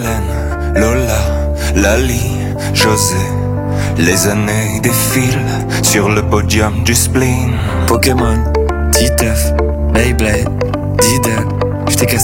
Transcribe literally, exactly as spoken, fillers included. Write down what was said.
Lola, Lali, José, les années défilent sur le podium du spleen. Pokémon, Titeuf, Beyblade, Diddle, j't'ai cassé